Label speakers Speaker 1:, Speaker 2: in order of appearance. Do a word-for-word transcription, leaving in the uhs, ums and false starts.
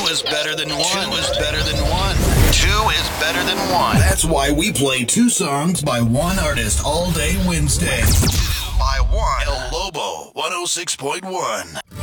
Speaker 1: is better than one. Two is better than one. Two is better than one.
Speaker 2: That's why we play two songs by one artist all day Wednesday.
Speaker 1: Two by one. El Lobo, one oh six point one.